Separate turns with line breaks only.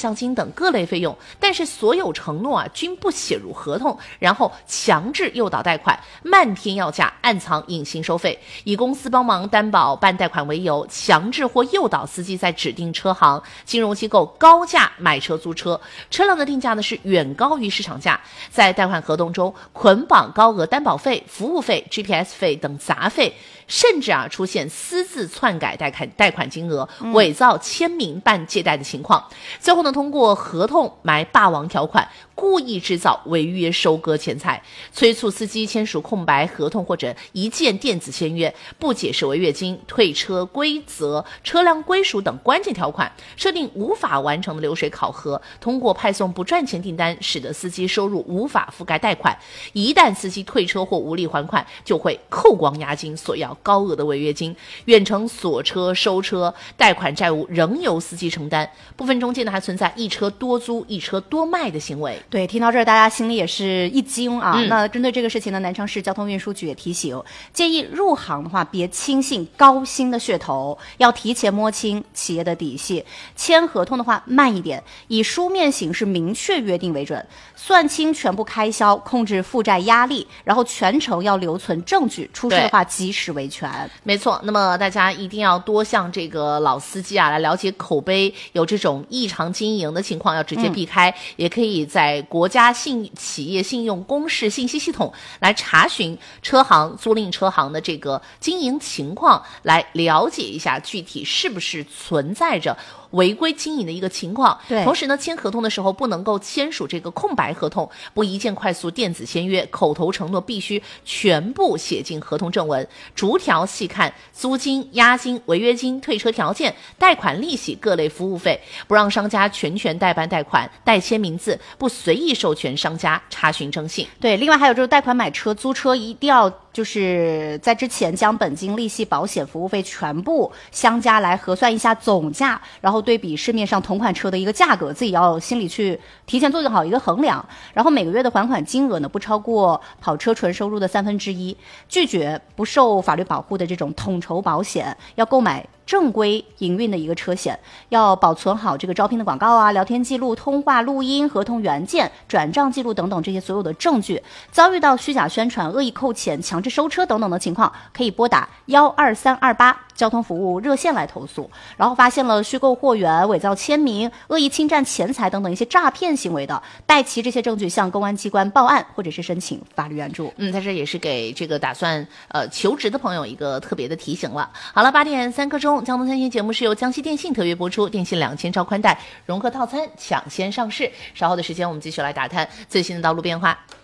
向金等各类费用，但是所有承诺均不写入合同，然后强制诱导贷款，漫天要价，暗藏隐形收费，以公司帮忙担保办贷款为由，强制或诱导司机在指定车行、金融机构高价买车租车，车辆的定价呢是远高于市场价，在贷款合同中捆绑高额担保费、服务费、GPS 费等杂费，甚至出现私自篡改贷款金额、伪造签名办借贷的情况，最后呢通过合同埋霸王条款，故意制造违约收割钱财，催促司机签署空白合同或者一键电子签约，不解释违约金、退车规则、车辆归属等关键条款，设定无法完成的流水考核，通过派送不赚钱订单，使得司机收入无法覆盖贷款，一旦司机退车或无力还款，就会扣光押金，索要高额的违约金，远程锁车收车，贷款债务仍由司机承担。部分中介呢还存在一车多租、一车多卖的行为。
对，听到这儿大家心里也是一惊啊。那针对这个事情呢，南昌市交通运输局也提醒，建议入行的话别轻信高薪的噱头，要提前摸清企业的底细，签合同的话慢一点，以书面形式明确约定为准，算清全部开销，控制负债压力，然后全程要留存证据，出事的话及时维权。
没错，那么大家一定要多向这个老司机来了解口碑，有这种异常经营的情况要直接避开，也可以在国家企业信用公示信息系统来查询车行、租赁车行的这个经营情况，来了解一下具体是不是存在着违规经营的一个情况。
对，
同时呢，签合同的时候不能够签署这个空白合同，不一键快速电子签约，口头承诺必须全部写进合同正文，逐条细看租金、押金、违约金、退车条件、贷款利息、各类服务费，不让商家全权代办贷款、代签名字，不随意授权商家查询征信。
对，另外还有就是贷款买车、租车一定要就是在之前将本金、利息、保险、服务费全部相加来核算一下总价，然后对比市面上同款车的一个价格，自己要心里去提前做好一个衡量。然后每个月的还款金额呢不超过跑车纯收入的1/3，拒绝不受法律保护的这种统筹保险，要购买正规营运的一个车险，要保存好这个招聘的广告啊、聊天记录、通话录音、合同原件、转账记录等等这些所有的证据。遭遇到虚假宣传、恶意扣钱、强制收车等等的情况，可以拨打12328交通服务热线来投诉。然后发现了虚构货源、伪造签名、恶意侵占钱财等等一些诈骗行为的，带齐这些证据向公安机关报案或者是申请法律援助。
在这也是给这个打算求职的朋友一个特别的提醒了。好了，8点3刻钟，交通餐讯节目是由江西电信特约播出，电信2000兆宽带融合套餐抢先上市。稍后的时间我们继续来打探最新的道路变化。